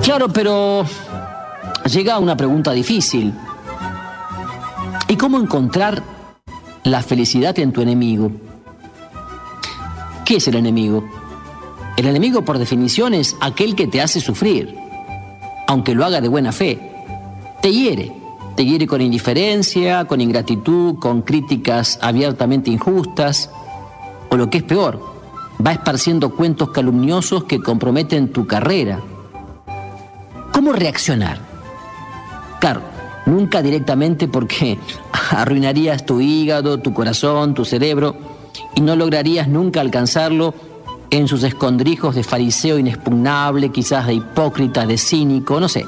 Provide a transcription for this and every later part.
Claro, pero llega una pregunta difícil. ¿Y cómo encontrar la felicidad en tu enemigo? ¿Qué es el enemigo? El enemigo, por definición, es aquel que te hace sufrir, aunque lo haga de buena fe. Te hiere con indiferencia, con ingratitud, con críticas abiertamente injustas, o lo que es peor, va esparciendo cuentos calumniosos que comprometen tu carrera. ¿Cómo reaccionar? Claro, nunca directamente, porque arruinarías tu hígado, tu corazón, tu cerebro, y no lograrías nunca alcanzarlo en sus escondrijos de fariseo inexpugnable, quizás de hipócrita, de cínico, no sé.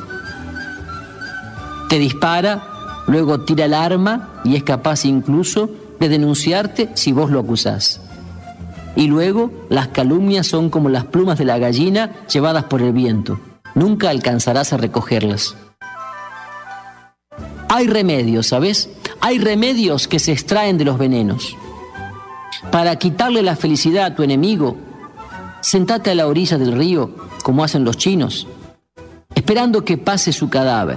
Te dispara, luego tira el arma y es capaz incluso de denunciarte si vos lo acusás. Y luego las calumnias son como las plumas de la gallina llevadas por el viento. Nunca alcanzarás a recogerlas. Hay remedios, ¿sabes? Hay remedios que se extraen de los venenos. Para quitarle la felicidad a tu enemigo, sentate a la orilla del río, como hacen los chinos, esperando que pase su cadáver.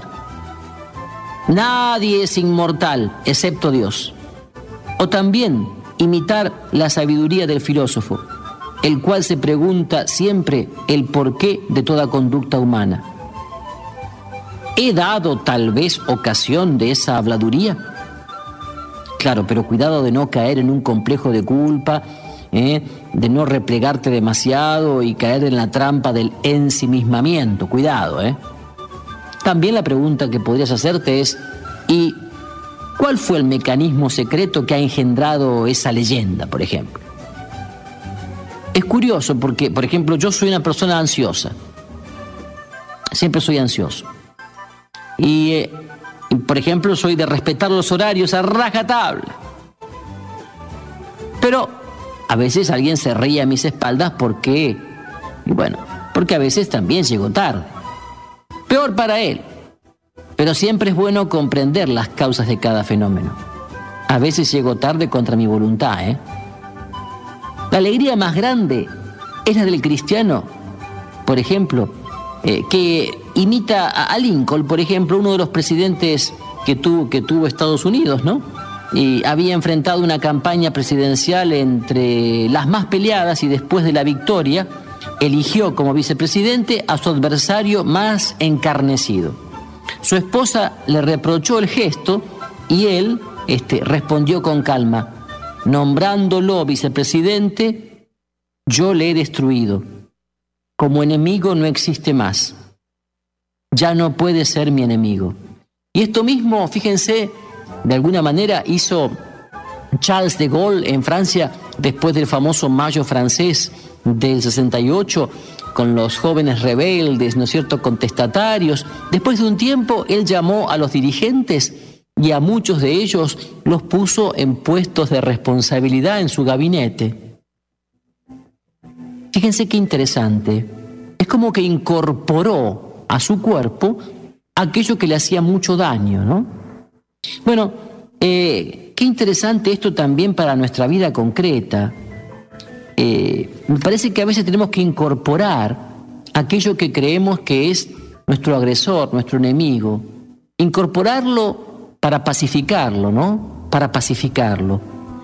Nadie es inmortal, excepto Dios. O también imitar la sabiduría del filósofo, el cual se pregunta siempre el porqué de toda conducta humana. ¿He dado tal vez ocasión de esa habladuría? Claro, pero cuidado de no caer en un complejo de culpa, de no replegarte demasiado y caer en la trampa del ensimismamiento. Cuidado, También la pregunta que podrías hacerte es: ¿y cuál fue el mecanismo secreto que ha engendrado esa leyenda, por ejemplo? Es curioso porque, por ejemplo, yo soy una persona ansiosa. Siempre soy ansioso. Y por ejemplo, soy de respetar los horarios a rajatabla. Pero a veces alguien se ríe a mis espaldas porque a veces también llego tarde. Peor para él. Pero siempre es bueno comprender las causas de cada fenómeno. A veces llego tarde contra mi voluntad, La alegría más grande es la del cristiano, por ejemplo, que imita a Lincoln, por ejemplo, uno de los presidentes que tuvo Estados Unidos, ¿no? Y había enfrentado una campaña presidencial entre las más peleadas y después de la victoria eligió como vicepresidente a su adversario más encarnecido. Su esposa le reprochó el gesto y él respondió con calma: nombrándolo vicepresidente, yo le he destruido. Como enemigo no existe más. Ya no puede ser mi enemigo. Y esto mismo, fíjense, de alguna manera hizo Charles de Gaulle en Francia después del famoso Mayo francés del 68, con los jóvenes rebeldes, ¿no es cierto?, contestatarios. Después de un tiempo, él llamó a los dirigentes y a muchos de ellos los puso en puestos de responsabilidad en su gabinete. Fíjense qué interesante. Es como que incorporó a su cuerpo aquello que le hacía mucho daño, ¿no? Bueno, qué interesante esto también para nuestra vida concreta. Me parece que a veces tenemos que incorporar aquello que creemos que es nuestro agresor, nuestro enemigo. Incorporarlo para pacificarlo, ¿no? Para pacificarlo.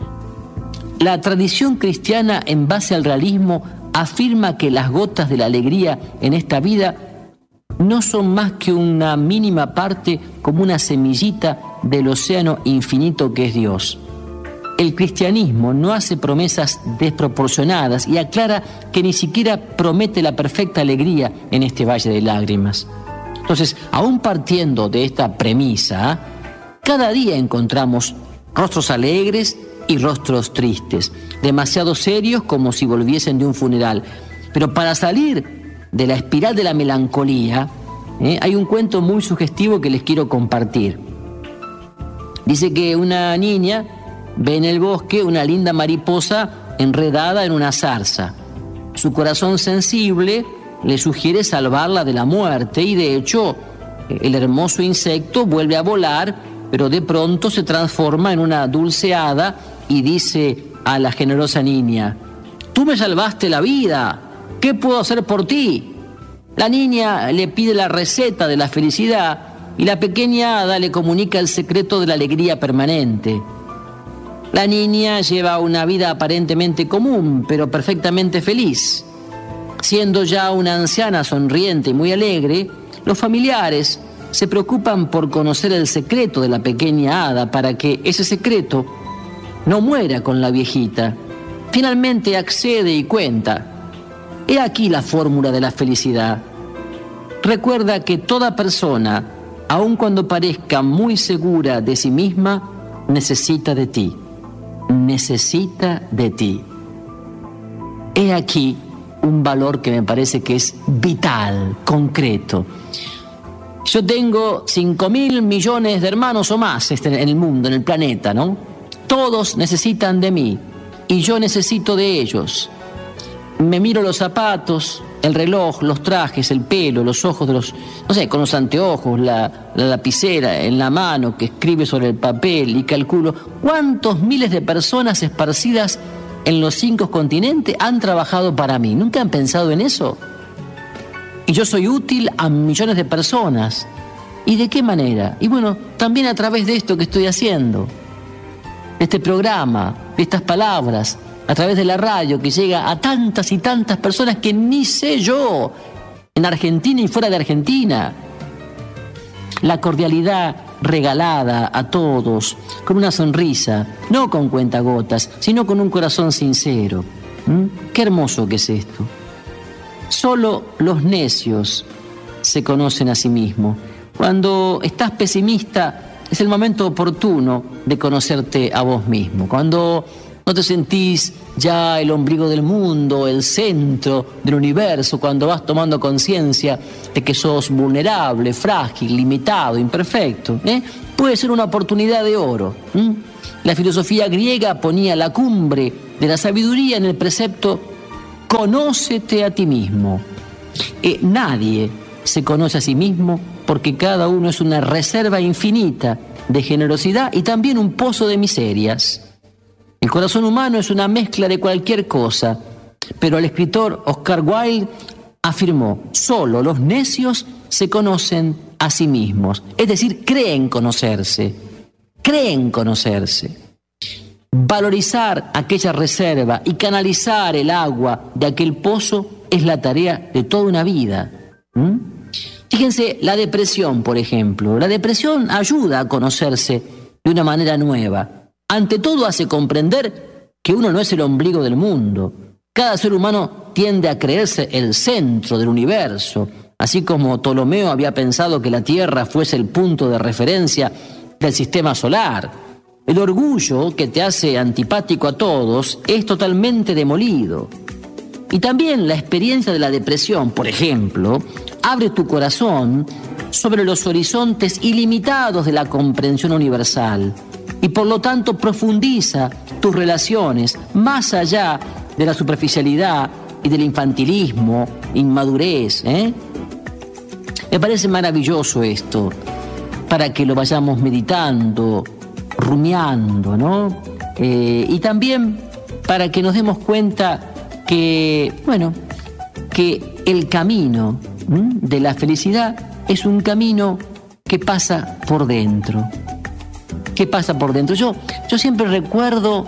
La tradición cristiana, en base al realismo, afirma que las gotas de la alegría en esta vida no son más que una mínima parte, como una semillita del océano infinito que es Dios. El cristianismo no hace promesas desproporcionadas y aclara que ni siquiera promete la perfecta alegría en este valle de lágrimas. Entonces, aún partiendo de esta premisa, cada día encontramos rostros alegres y rostros tristes, demasiado serios como si volviesen de un funeral. Pero para salir de la espiral de la melancolía, hay un cuento muy sugestivo que les quiero compartir. Dice que una niña ve en el bosque una linda mariposa enredada en una zarza. Su corazón sensible le sugiere salvarla de la muerte y, de hecho, el hermoso insecto vuelve a volar, pero de pronto se transforma en una dulce hada y dice a la generosa niña: «Tú me salvaste la vida, ¿qué puedo hacer por ti?». La niña le pide la receta de la felicidad y la pequeña hada le comunica el secreto de la alegría permanente. La niña lleva una vida aparentemente común, pero perfectamente feliz. Siendo ya una anciana sonriente y muy alegre, los familiares se preocupan por conocer el secreto de la pequeña hada para que ese secreto no muera con la viejita. Finalmente accede y cuenta: he aquí la fórmula de la felicidad. Recuerda que toda persona, aun cuando parezca muy segura de sí misma, necesita de ti. Necesita de ti. He aquí un valor que me parece que es vital, concreto. Yo tengo 5.000 millones de hermanos o más en el mundo, en el planeta, ¿no? Todos necesitan de mí y yo necesito de ellos. Me miro los zapatos, el reloj, los trajes, el pelo, los ojos de los, no sé, con los anteojos, la lapicera en la mano que escribe sobre el papel y calculo cuántos miles de personas esparcidas en los 5 continentes han trabajado para mí. ¿Nunca han pensado en eso? Y yo soy útil a millones de personas. ¿Y de qué manera? Y bueno, también a través de esto que estoy haciendo, de este programa, de estas palabras, a través de la radio que llega a tantas y tantas personas que ni sé yo, en Argentina y fuera de Argentina. La cordialidad regalada a todos, con una sonrisa, no con cuentagotas, sino con un corazón sincero. Qué hermoso que es esto. Solo los necios se conocen a sí mismos. Cuando estás pesimista, es el momento oportuno de conocerte a vos mismo. Cuando no te sentís ya el ombligo del mundo, el centro del universo, cuando vas tomando conciencia de que sos vulnerable, frágil, limitado, imperfecto, puede ser una oportunidad de oro. La filosofía griega ponía la cumbre de la sabiduría en el precepto: conócete a ti mismo. Nadie se conoce a sí mismo porque cada uno es una reserva infinita de generosidad y también un pozo de miserias. El corazón humano es una mezcla de cualquier cosa, pero el escritor Oscar Wilde afirmó: solo los necios se conocen a sí mismos, es decir, creen conocerse. Valorizar aquella reserva y canalizar el agua de aquel pozo es la tarea de toda una vida. Fíjense, la depresión, por ejemplo. La depresión ayuda a conocerse de una manera nueva. Ante todo, hace comprender que uno no es el ombligo del mundo. Cada ser humano tiende a creerse el centro del universo, así como Ptolomeo había pensado que la Tierra fuese el punto de referencia del sistema solar. El orgullo, que te hace antipático a todos, es totalmente demolido. Y también la experiencia de la depresión, por ejemplo, abre tu corazón sobre los horizontes ilimitados de la comprensión universal y por lo tanto profundiza tus relaciones más allá de la superficialidad y del infantilismo, inmadurez. Me parece maravilloso esto, para que lo vayamos meditando, rumiando, ¿no? Y también para que nos demos cuenta que, que el camino de la felicidad es un camino que pasa por dentro. Yo siempre recuerdo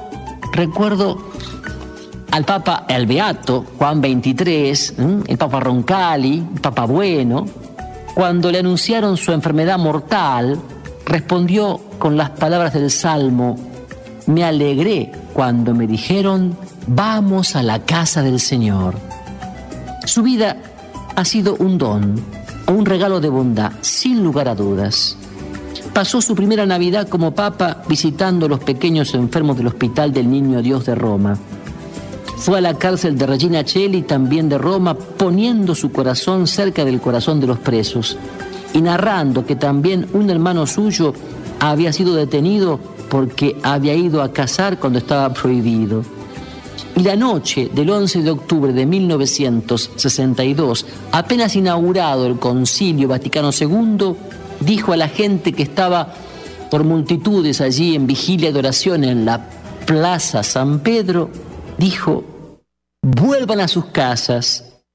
al Papa, el Beato Juan XXIII, el Papa Roncalli, el Papa Bueno, cuando le anunciaron su enfermedad mortal, respondió con las palabras del Salmo: me alegré cuando me dijeron, vamos a la casa del Señor. Su vida ha sido un don, un regalo de bondad, sin lugar a dudas. Pasó su primera Navidad como Papa visitando a los pequeños enfermos del Hospital del Niño Dios de Roma. Fue a la cárcel de Regina Coeli, también de Roma, poniendo su corazón cerca del corazón de los presos y narrando que también un hermano suyo había sido detenido porque había ido a cazar cuando estaba prohibido. Y la noche del 11 de octubre de 1962, apenas inaugurado el Concilio Vaticano II, dijo a la gente que estaba por multitudes allí en vigilia de oración en la Plaza San Pedro, dijo: vuelvan a sus casas,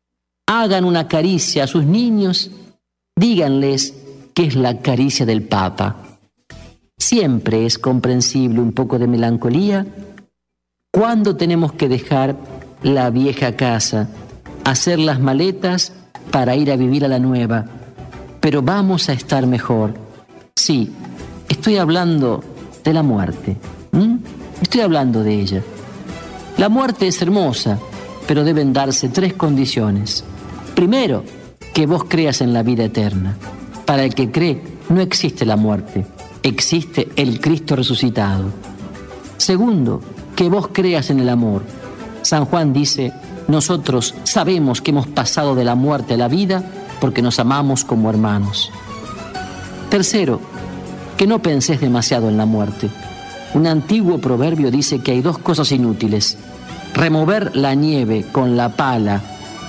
hagan una caricia a sus niños, díganles que es la caricia del Papa. Siempre es comprensible un poco de melancolía cuando tenemos que dejar la vieja casa, hacer las maletas para ir a vivir a la nueva. Pero vamos a estar mejor. Sí, estoy hablando de la muerte. Estoy hablando de ella. La muerte es hermosa, pero deben darse 3 condiciones. Primero, que vos creas en la vida eterna. Para el que cree, no existe la muerte, existe el Cristo resucitado. Segundo, que vos creas en el amor. San Juan dice, nosotros sabemos que hemos pasado de la muerte a la vida porque nos amamos como hermanos. Tercero, que no pensés demasiado en la muerte. Un antiguo proverbio dice que hay 2 cosas inútiles: remover la nieve con la pala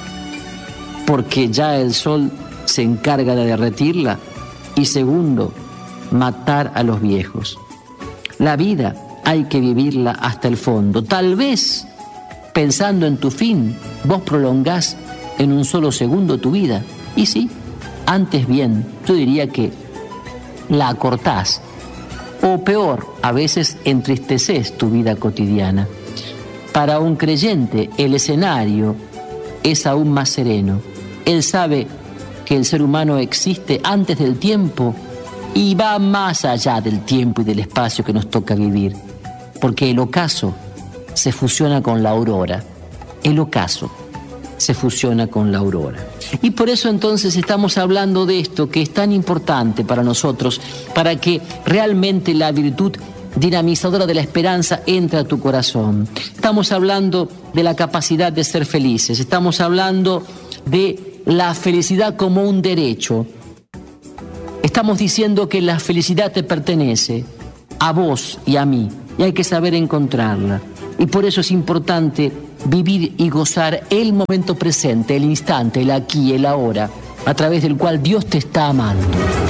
porque ya el sol se encarga de derretirla, y segundo, matar a los viejos. La vida hay que vivirla hasta el fondo. Tal vez, pensando en tu fin, vos prolongás en un solo segundo tu vida. Y sí, antes bien, yo diría que la acortás. O peor, a veces entristeces tu vida cotidiana. Para un creyente, el escenario es aún más sereno. Él sabe que el ser humano existe antes del tiempo y va más allá del tiempo y del espacio que nos toca vivir. Porque el ocaso se fusiona con la aurora. El ocaso se fusiona con la aurora. Y por eso entonces estamos hablando de esto que es tan importante para nosotros, para que realmente la virtud dinamizadora de la esperanza entre a tu corazón. Estamos hablando de la capacidad de ser felices, estamos hablando de la felicidad como un derecho. Estamos diciendo que la felicidad te pertenece a vos y a mí, y hay que saber encontrarla. Y por eso es importante vivir y gozar el momento presente, el instante, el aquí, el ahora, a través del cual Dios te está amando.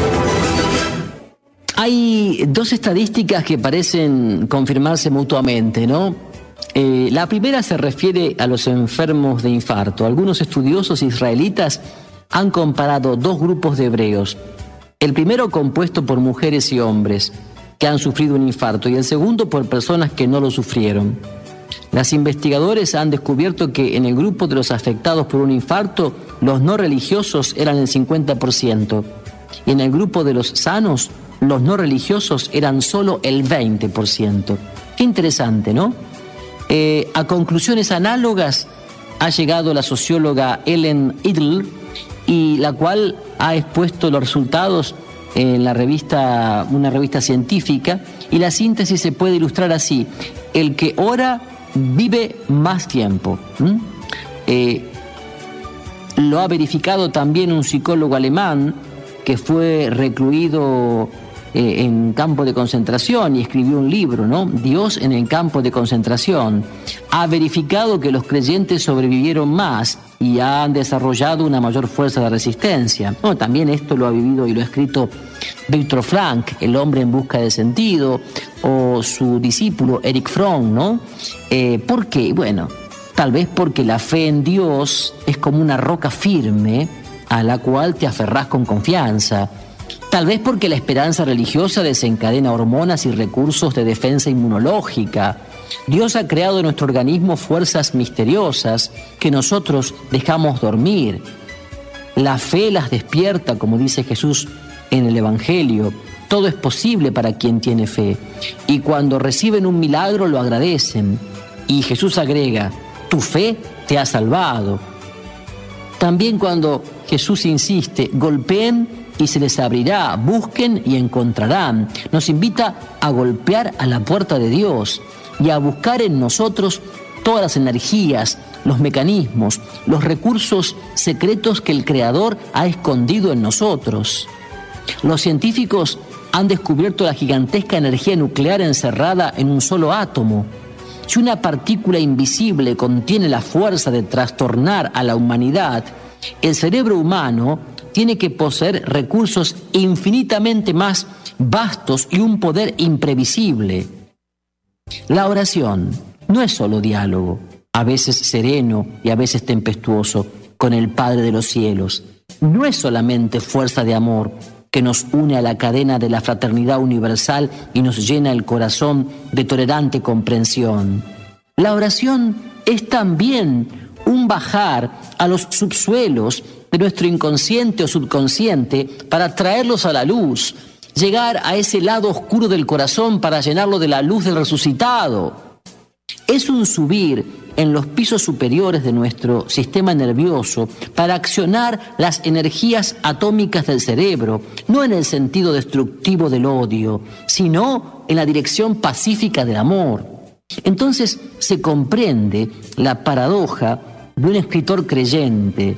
Hay 2 estadísticas que parecen confirmarse mutuamente, ¿no? La primera se refiere a los enfermos de infarto. Algunos estudiosos israelitas han comparado 2 grupos de hebreos. El primero compuesto por mujeres y hombres que han sufrido un infarto y el segundo por personas que no lo sufrieron. Los investigadores han descubierto que en el grupo de los afectados por un infarto, los no religiosos eran el 50%, y en el grupo de los sanos, los no religiosos eran solo el 20%. Qué interesante, ¿no? A conclusiones análogas ha llegado la socióloga Ellen Idle, y la cual ha expuesto los resultados en una revista científica, y la síntesis se puede ilustrar así: el que ora vive más tiempo. Lo ha verificado también un psicólogo alemán que fue recluido en campo de concentración y escribió un libro, ¿no? Dios en el campo de concentración. Ha verificado que los creyentes sobrevivieron más y han desarrollado una mayor fuerza de resistencia. Bueno, también esto lo ha vivido y lo ha escrito Viktor Frankl, El hombre en busca de sentido, o su discípulo Erich Fromm, ¿no? ¿Por qué? Bueno, tal vez porque la fe en Dios es como una roca firme a la cual te aferrás con confianza. Tal vez porque la esperanza religiosa desencadena hormonas y recursos de defensa inmunológica. Dios ha creado en nuestro organismo fuerzas misteriosas que nosotros dejamos dormir. La fe las despierta, como dice Jesús en el Evangelio. Todo es posible para quien tiene fe. Y cuando reciben un milagro lo agradecen. Y Jesús agrega, tu fe te ha salvado. También cuando Jesús insiste, golpeen y se les abrirá, busquen y encontrarán. Nos invita a golpear a la puerta de Dios y a buscar en nosotros todas las energías, los mecanismos, los recursos secretos que el Creador ha escondido en nosotros. Los científicos han descubierto la gigantesca energía nuclear encerrada en un solo átomo. Si una partícula invisible contiene la fuerza de trastornar a la humanidad, el cerebro humano tiene que poseer recursos infinitamente más vastos y un poder imprevisible. La oración no es solo diálogo, a veces sereno y a veces tempestuoso. con el Padre de los cielos. No es solamente fuerza de amor que nos une a la cadena de la fraternidad universal y nos llena el corazón de tolerante comprensión. La oración es también un bajar a los subsuelos de nuestro inconsciente o subconsciente para traerlos a la luz, llegar a ese lado oscuro del corazón para llenarlo de la luz del resucitado. Es un subir en los pisos superiores de nuestro sistema nervioso para accionar las energías atómicas del cerebro, no en el sentido destructivo del odio, sino en la dirección pacífica del amor. Entonces se comprende la paradoja de un escritor creyente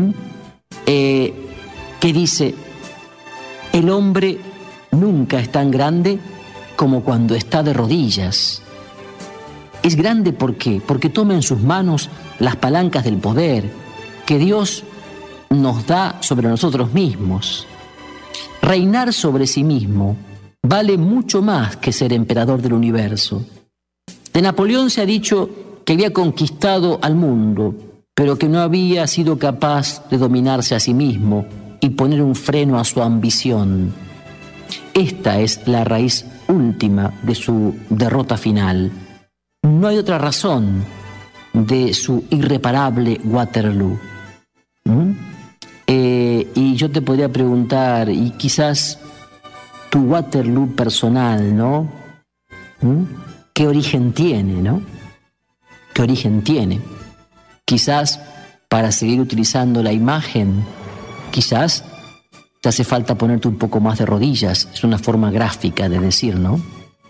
que dice: el hombre nunca es tan grande como cuando está de rodillas. Es grande ¿por qué? Porque toma en sus manos las palancas del poder que Dios nos da sobre nosotros mismos. Reinar sobre sí mismo vale mucho más que ser emperador del universo. De Napoleón se ha dicho que había conquistado al mundo, pero que no había sido capaz de dominarse a sí mismo y poner un freno a su ambición. Esta es la raíz última de su derrota final. No hay otra razón de su irreparable Waterloo. Y yo te podría preguntar, y quizás tu Waterloo personal, ¿no? ¿Qué origen tiene, no? ¿Qué origen tiene? Quizás para seguir utilizando la imagen, quizás te hace falta ponerte un poco más de rodillas. Es una forma gráfica de decir, ¿no?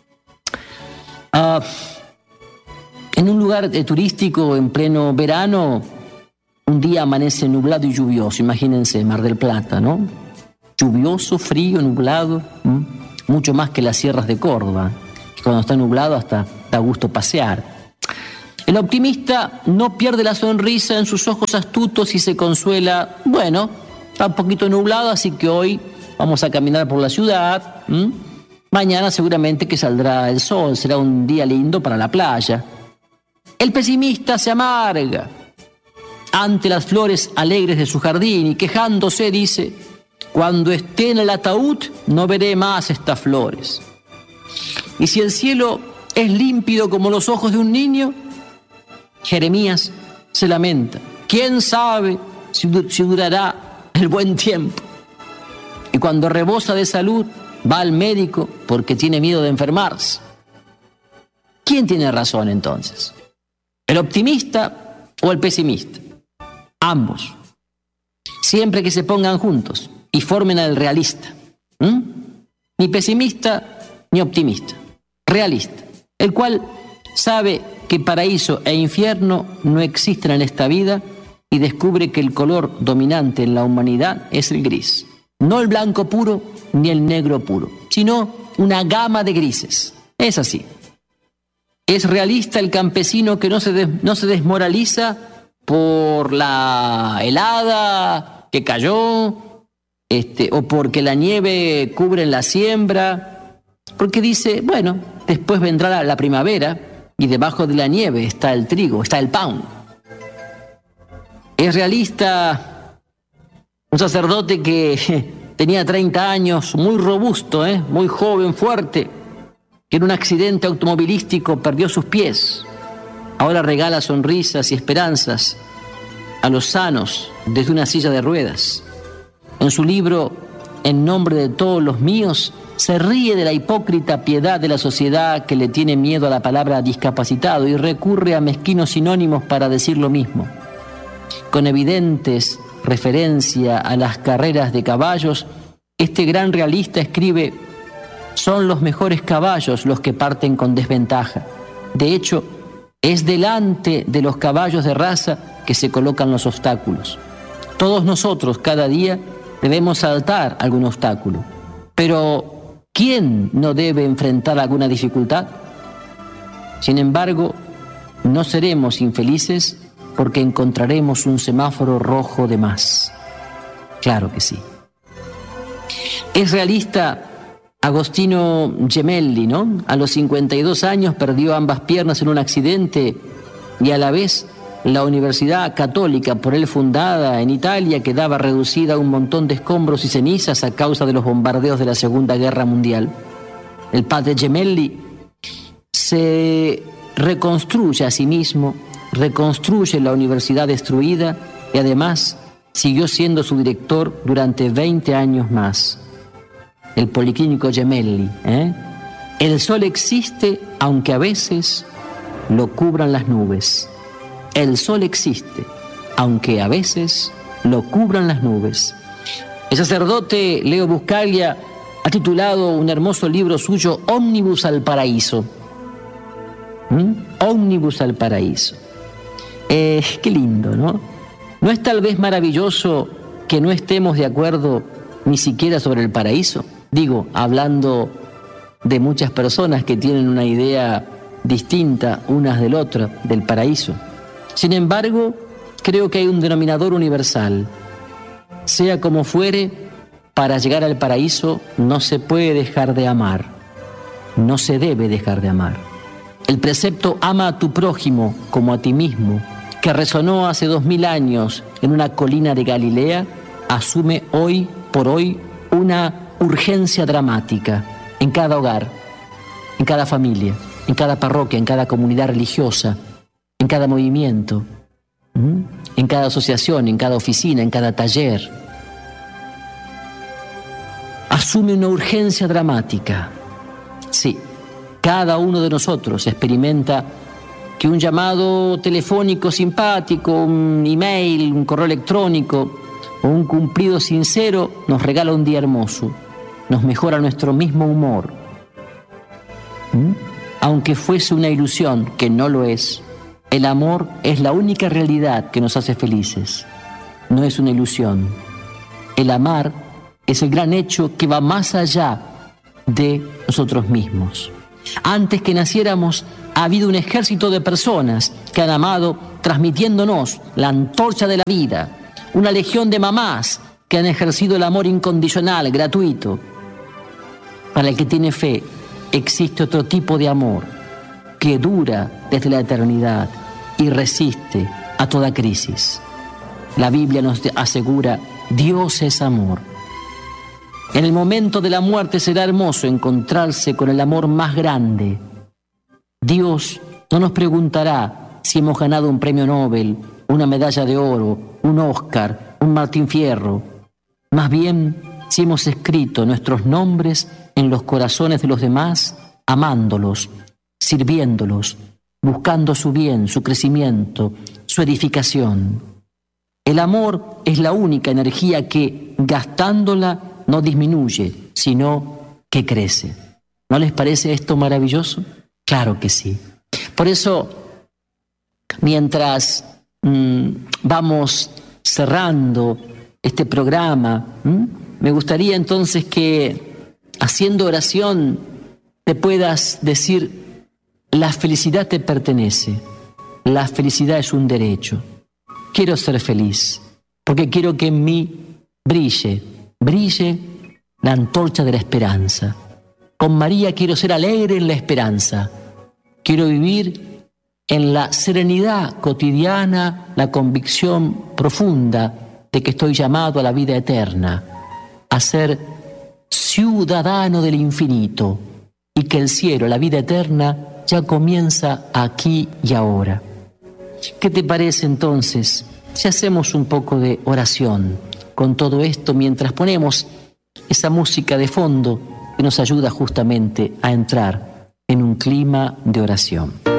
En un lugar turístico en pleno verano, un día amanece nublado y lluvioso. Imagínense, Mar del Plata, ¿no? Lluvioso, frío, nublado, mucho más que las sierras de Córdoba. Y cuando está nublado hasta da gusto pasear. El optimista no pierde la sonrisa en sus ojos astutos y se consuela: bueno, está un poquito nublado, así que hoy vamos a caminar por la ciudad. Mañana seguramente que saldrá el sol, será un día lindo para la playa. El pesimista se amarga ante las flores alegres de su jardín y quejándose dice: cuando esté en el ataúd no veré más estas flores. Y si el cielo es límpido como los ojos de un niño, Jeremías se lamenta: ¿quién sabe si durará el buen tiempo? Y cuando rebosa de salud, va al médico porque tiene miedo de enfermarse. ¿Quién tiene razón entonces? ¿El optimista o el pesimista? Ambos. Siempre que se pongan juntos y formen al realista. Ni pesimista ni optimista. Realista. El cual sabe que paraíso e infierno no existen en esta vida y descubre que el color dominante en la humanidad es el gris. No el blanco puro ni el negro puro, sino una gama de grises. Es así. Es realista el campesino que no se desmoraliza por la helada que cayó, o porque la nieve cubre la siembra, porque dice: bueno, después vendrá la primavera y debajo de la nieve está el trigo, está el pan. Es realista un sacerdote que tenía 30 años, muy robusto, muy joven, fuerte, que en un accidente automovilístico perdió sus pies. Ahora regala sonrisas y esperanzas a los sanos desde una silla de ruedas. En su libro En nombre de todos los míos, se ríe de la hipócrita piedad de la sociedad que le tiene miedo a la palabra discapacitado y recurre a mezquinos sinónimos para decir lo mismo. Con evidentes referencia a las carreras de caballos, este gran realista escribe: son los mejores caballos los que parten con desventaja. De hecho, es delante de los caballos de raza que se colocan los obstáculos. Todos nosotros, cada día, debemos saltar algún obstáculo. Pero, ¿quién no debe enfrentar alguna dificultad? Sin embargo, no seremos infelices porque encontraremos un semáforo rojo de más. Claro que sí. Es realista Agostino Gemelli, ¿no? A los 52 años perdió ambas piernas en un accidente y a la vez la Universidad Católica por él fundada en Italia quedaba reducida a un montón de escombros y cenizas a causa de los bombardeos de la Segunda Guerra Mundial. El padre Gemelli se reconstruye a sí mismo, reconstruye la universidad destruida y además siguió siendo su director durante 20 años más. El Policlínico Gemelli. El sol existe aunque a veces lo cubran las nubes. El sol existe aunque a veces lo cubran las nubes. El sacerdote Leo Buscaglia ha titulado un hermoso libro suyo Ómnibus al Paraíso. Ómnibus al Paraíso. Qué lindo, ¿no? ¿No es tal vez maravilloso que no estemos de acuerdo ni siquiera sobre el paraíso? Digo, hablando de muchas personas que tienen una idea distinta unas del otro, del paraíso. Sin embargo, creo que hay un denominador universal. Sea como fuere, para llegar al paraíso no se puede dejar de amar. No se debe dejar de amar. El precepto ama a tu prójimo como a ti mismo, que resonó hace 2000 años en una colina de Galilea, asume hoy por hoy una urgencia dramática en cada hogar, en cada familia, en cada parroquia, en cada comunidad religiosa, en cada movimiento, en cada asociación, en cada oficina, en cada taller. Asume una urgencia dramática. Sí, cada uno de nosotros experimenta que un llamado telefónico simpático, un email, un correo electrónico o un cumplido sincero nos regala un día hermoso, nos mejora nuestro mismo humor. Aunque fuese una ilusión, que no lo es, el amor es la única realidad que nos hace felices. No es una ilusión. El amar es el gran hecho que va más allá de nosotros mismos. Antes que naciéramos, ha habido un ejército de personas que han amado transmitiéndonos la antorcha de la vida, una legión de mamás que han ejercido el amor incondicional, gratuito. Para el que tiene fe, existe otro tipo de amor que dura desde la eternidad y resiste a toda crisis. La Biblia nos asegura, Dios es amor. En el momento de la muerte será hermoso encontrarse con el amor más grande. Dios no nos preguntará si hemos ganado un premio Nobel, una medalla de oro, un Oscar, un Martín Fierro. Más bien, si hemos escrito nuestros nombres en los corazones de los demás, amándolos, sirviéndolos, buscando su bien, su crecimiento, su edificación. El amor es la única energía que, gastándola, no disminuye, sino que crece. ¿No les parece esto maravilloso? Claro que sí. Por eso, mientras vamos cerrando este programa, me gustaría entonces que, haciendo oración, te puedas decir, la felicidad te pertenece, la felicidad es un derecho. Quiero ser feliz, porque quiero que en mí brille la antorcha de la esperanza. Con María quiero ser alegre en la esperanza. Quiero vivir en la serenidad cotidiana, la convicción profunda de que estoy llamado a la vida eterna, a ser ciudadano del infinito y que el cielo, la vida eterna, ya comienza aquí y ahora. ¿Qué te parece entonces si hacemos un poco de oración con todo esto mientras ponemos esa música de fondo que nos ayuda justamente a entrar en un clima de oración?